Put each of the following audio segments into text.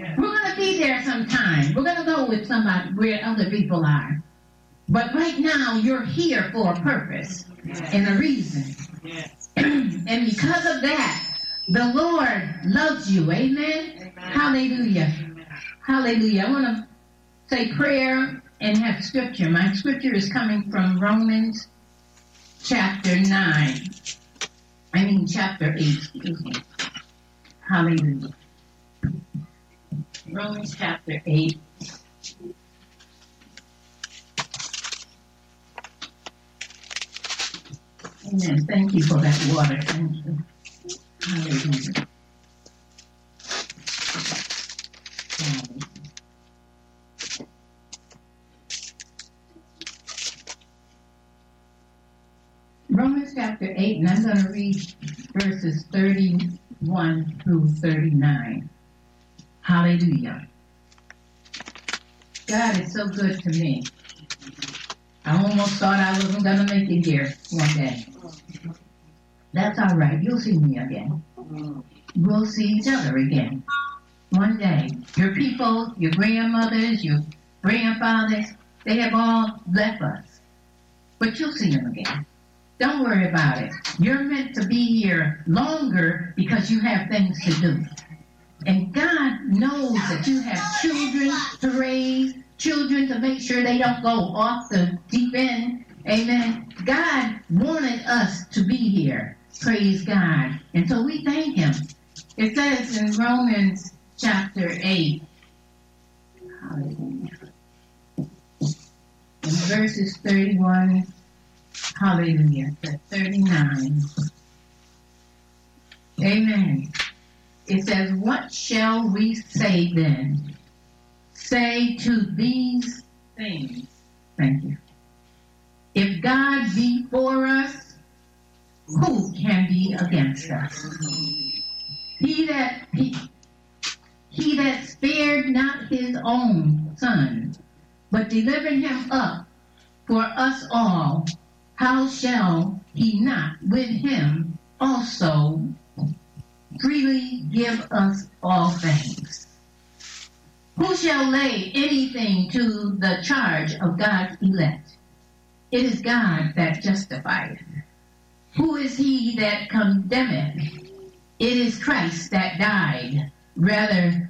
We're going to be there sometime. We're going to go with somebody where other people are. But right now, you're here for a purpose and a reason. And because of that, the Lord loves you. Amen? Hallelujah. Hallelujah. I want to say prayer and have scripture. My scripture is coming from Romans chapter 8. Excuse me. Hallelujah. Romans chapter 8. Amen. Thank you for that water. Thank you. Hallelujah. Romans chapter 8, and I'm going to read verses 31 through 39. Hallelujah. God is so good to me. I almost thought I wasn't going to make it here one day. That's all right. You'll see me again. We'll see each other again one day. Your people, your grandmothers, your grandfathers, they have all left us. But you'll see them again. Don't worry about it. You're meant to be here longer because you have things to do. And God knows that you have children to raise, children to make sure they don't go off the deep end. Amen. God wanted us to be here. Praise God. And so we thank Him. It says in Romans chapter 8, hallelujah, in verses 31, hallelujah, to 39. Amen. It says, what shall we say then? Say to these things. Thank you. If God be for us, who can be against us? He that spared not his own son, but delivered him up for us all, how shall he not with him also freely give us all things? Who shall lay anything to the charge of God's elect? It is God that justifieth. Who is he that condemneth? It is Christ that died, rather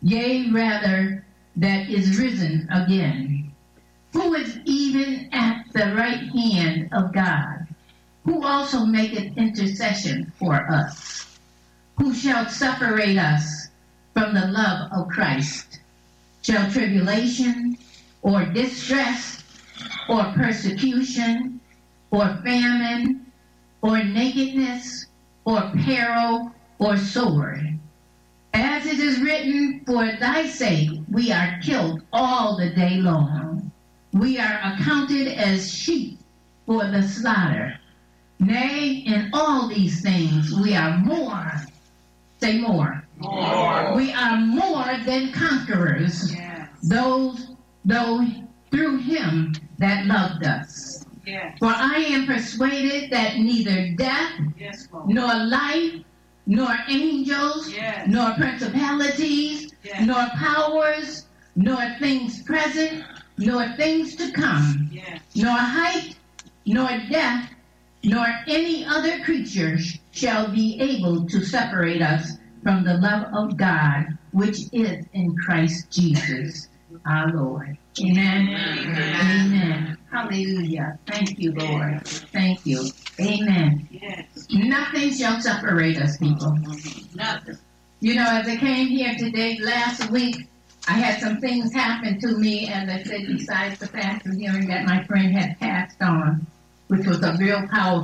that is risen again, who is even at the right hand of God, who also maketh intercession for us. Who shall separate us from the love of Christ? Shall tribulation, or distress, or persecution, or famine, or nakedness, or peril, or sword? As it is written, for thy sake we are killed all the day long. We are accounted as sheep for the slaughter. Nay, in all these things we are more. Say more. More. We are more than conquerors. Yes. Though through him that loved us. Yes. For I am persuaded that neither death, yes, nor life, nor angels, yes, nor principalities, yes, nor powers, nor things present, nor things to come, yes, nor height, nor depth, nor any other creature shall be able to separate us from the love of God, which is in Christ Jesus, our Lord. Amen. Amen. Amen. Hallelujah. Thank you, Lord. Thank you. Amen. Yes. Nothing shall separate us, people. Nothing. You know, as I came here today, last week, I had some things happen to me, as I said, besides the pastor hearing that my friend had passed on, which was a real power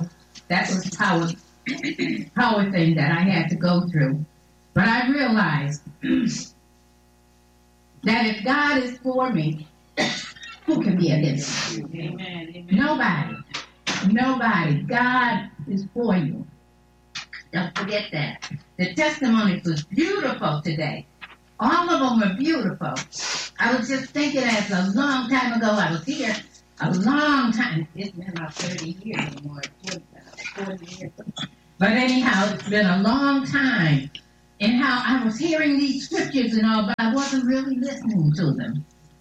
thing that I had to go through. But I realized that if God is for me, who can be against me? Amen. Amen. Nobody. God is for you. Don't forget that. The testimony was beautiful today. All of them were beautiful. I was just thinking as a long time ago, I was here a long time. It's been about 30 years or more. 40 years. But anyhow, it's been a long time. and how I was hearing these scriptures and all, but I wasn't really listening to them.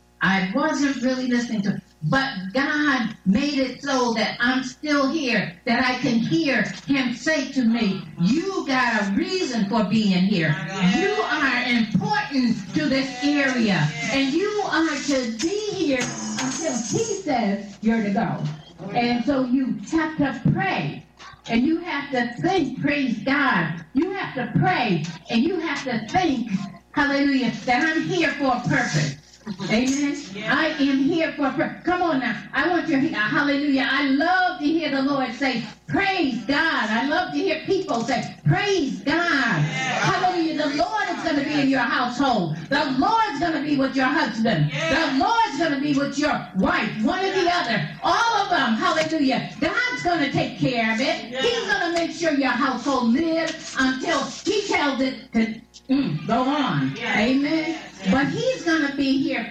I wasn't really listening to them. But God made it so that I'm still here, that I can hear him say to me, you got a reason for being here. You are important to this area, and you are to be here until he says you're to go. And so you have to pray. And you have to think, praise God. You have to pray, and you have to think, hallelujah, that I'm here for a purpose. Amen. Yeah. I am here for a purpose. Come on now. I want you to hear, hallelujah. I love to hear the Lord say, praise God. I love to hear people say, praise God. Yeah. Hallelujah. The Lord is going to be in your household. The Lord's going to be with your husband. Yeah. The Lord's going to be with your wife, one or the other. All of them. Hallelujah. God's going to take care of it. Yeah. He's going to make sure your household lives until he tells it to go on. Yeah. Amen. But he's going to be here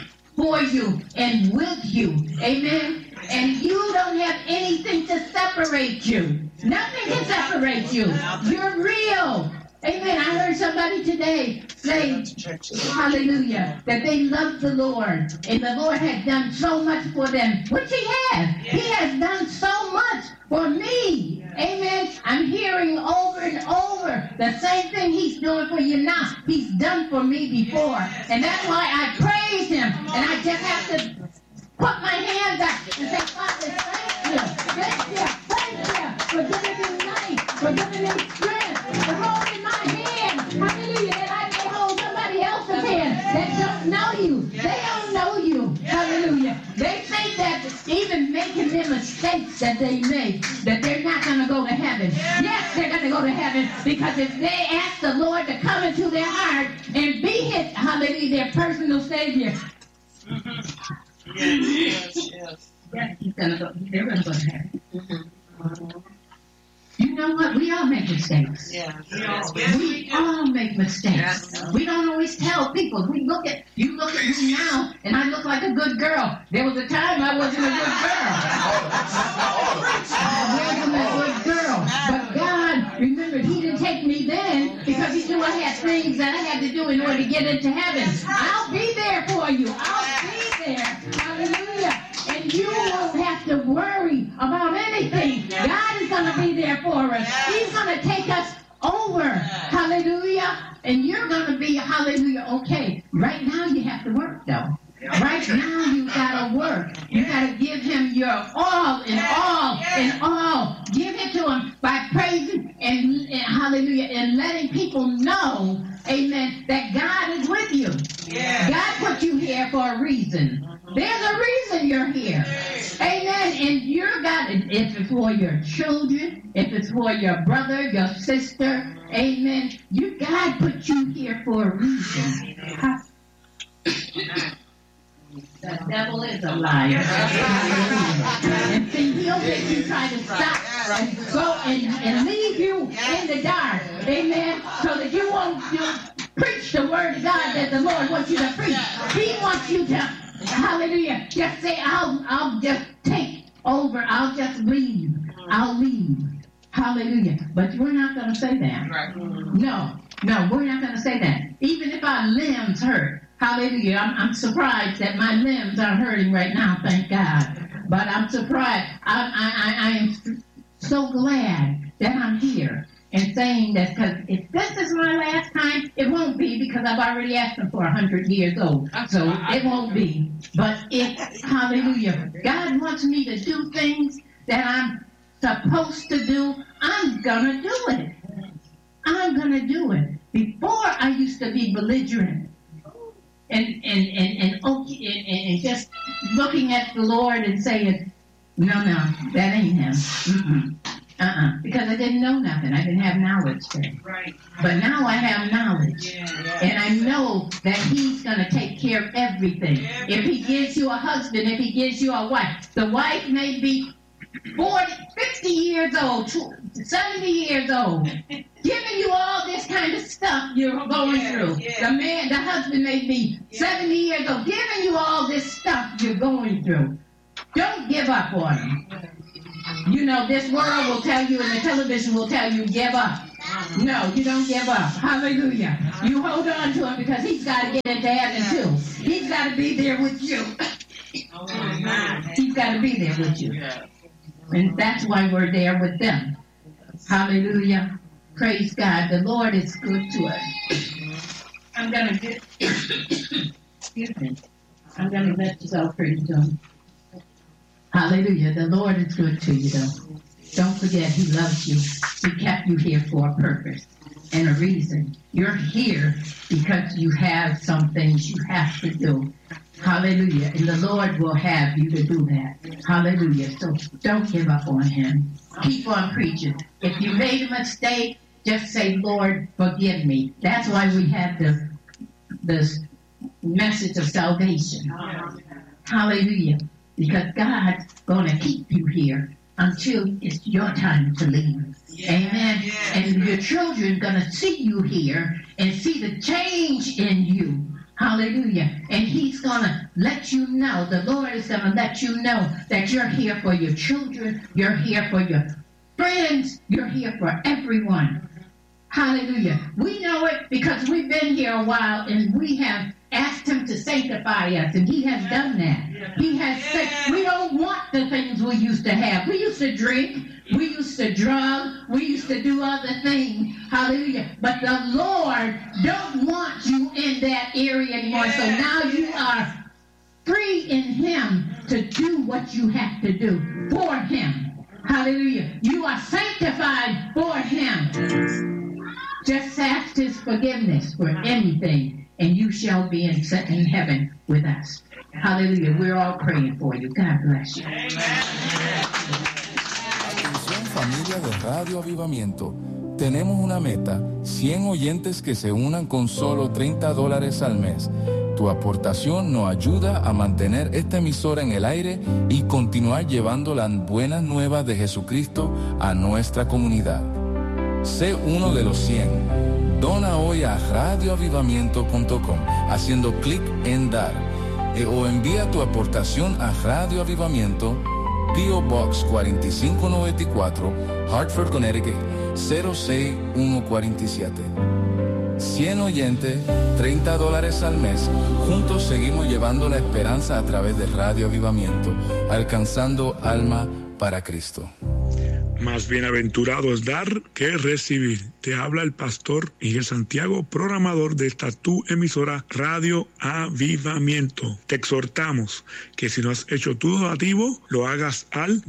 for you and with you. Amen. And you don't have anything to separate you. Nothing can separate you. You're real. Amen. I heard somebody today say, hallelujah, that they love the Lord. And the Lord has done so much for them, which he has. He has done so much for me. Amen. I'm hearing over and over the same thing he's doing for you now. He's done for me before. And that's why I praise him. And I just have to put my hands up and say, Father, thank you. Thank you. Thank you for giving me life, for giving me strength, for holding my hand. Hallelujah. That I may hold somebody else's hand that don't know you. They don't know you. Hallelujah. They think that even making the mistakes that they make, that they're not going to go to heaven. Yes, they're going to go to heaven, because if they ask the Lord to come into their heart and be his, hallelujah, their personal Savior. Yes, he's gonna go. They're going to go to heaven. You know what? We all make mistakes. Yeah. We all make mistakes. Yes. We don't always tell people. You look at me now, and I look like a good girl. There was a time I wasn't a good girl. I wasn't a good girl. But God, remember, he didn't take me then because he knew I had things that I had to do in order to get into heaven. I'll be there for you. I'll be there. Hallelujah. And you won't have to worry about anything. God is going to be there for us. He's going to take us over. Hallelujah. And you're going to be, hallelujah, okay. Right now you have to work, though. Right now you got to work. You got to give him your all and all and all. Give it to him by praising and hallelujah, and letting people know, amen, that God is with you. God put you here for a reason. There's a reason you're here. Amen. And you're God, if it's for your children, if it's for your brother, your sister, amen. God put you here for a reason. The devil is a liar. And see, he'll make you try to stop and go and leave you in the dark. Amen. So that you won't preach the word of God that the Lord wants you to preach. He wants you to, hallelujah, just say, I'll just take over. I'll just leave. I'll leave. Hallelujah. But we're not going to say that. No, we're not going to say that. Even if our limbs hurt. Hallelujah. I'm surprised that my limbs are hurting right now, thank God. But I'm surprised. I am so glad that I'm here and saying that, because if this is my last time, it won't be, because I've already asked him for 100 years old. So it won't be. But if, hallelujah, God wants me to do things that I'm supposed to do, I'm going to do it. I'm going to do it. Before, I used to be belligerent. And just looking at the Lord and saying, no, that ain't him. Because I didn't know nothing. I didn't have knowledge then. Right. But now I have knowledge. And I know that he's going to take care of everything. If he gives you a husband, if he gives you a wife, the wife may be 40, 50 years old, 70 years old, giving you all this kind of stuff you're going through. The husband may be 70 years old, giving you all this stuff you're going through. Don't give up on him. You know, this world will tell you, and the television will tell you, give up. No, you don't give up. Hallelujah. You hold on to him because he's got to get into heaven too. He's got to be there with you. He's got to be there with you. And that's why we're there with them. Hallelujah. Praise God. The Lord is good to us. I'm going to get, excuse me. I'm going to let you all praise him. Hallelujah. The Lord is good to you, though. Don't forget, he loves you. He kept you here for a purpose and a reason. You're here because you have some things you have to do. Hallelujah. And the Lord will have you to do that. Hallelujah. So don't give up on him. Keep on preaching. If you made a mistake, just say, Lord, forgive me. That's why we have the message of salvation. Hallelujah. Because God's going to keep you here until it's your time to leave. Amen. And your children are going to see you here and see the change in you. Hallelujah. And he's going to let you know, the Lord is going to let you know that you're here for your children, you're here for your friends, you're here for everyone. Hallelujah. We know it because we've been here a while and we have asked him to sanctify us, and he has done that. He has said, we don't want the things we used to have. We used to drink, we used to drug, we used to do other things. Hallelujah. But the Lord don't want you in that area anymore. So now you are free in him to do what you have to do for him. Hallelujah. You are sanctified for him. Just ask his forgiveness for anything, and you shall be in heaven with us. Hallelujah. We're all praying for you. God bless you. Atención, familia de Radio Avivamiento. Tenemos una meta, 100 oyentes que se unan con solo $30 al mes. Tu aportación nos ayuda a mantener esta emisora en el aire y continuar llevando las buenas nuevas de Jesucristo a nuestra comunidad. Sé uno de los 100. Dona hoy a radioavivamiento.com haciendo clic en dar o envía tu aportación a Radio Avivamiento, P.O. Box 4594, Hartford, Connecticut 06147. 100 oyentes, $30 al mes. Juntos seguimos llevando la esperanza a través de Radio Avivamiento, alcanzando alma para Cristo. Más bienaventurado es dar que recibir. Te habla el pastor Miguel Santiago, programador de esta tu emisora Radio Avivamiento. Te exhortamos que si no has hecho tu donativo, lo hagas al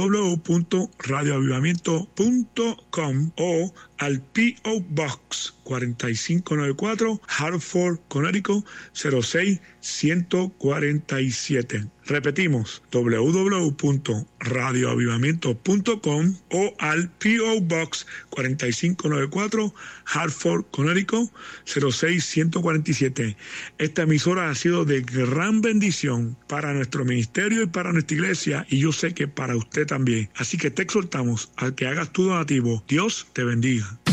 www.radioavivamiento.com o al P.O. Box 4594, Hartford, Connecticut 06147. Repetimos, www.radioavivamiento.com o al P.O. Box 4594, Hartford, Connecticut 06147. Esta emisora ha sido de gran bendición para nuestro ministerio y para nuestra iglesia, y yo sé que para usted también. Así que te exhortamos a que hagas tu donativo. Dios te bendiga.